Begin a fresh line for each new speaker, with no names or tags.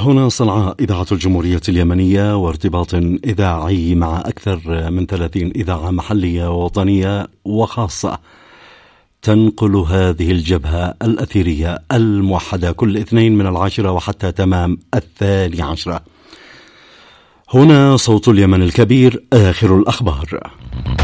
هنا صنعاء، إذاعة الجمهورية اليمنية، وارتباط إذاعي مع أكثر من 30 إذاعة محلية ووطنية وخاصة تنقل هذه الجبهة الأثيرية الموحدة كل اثنين من 10 وحتى تمام 12. هنا صوت اليمن الكبير، آخر الأخبار.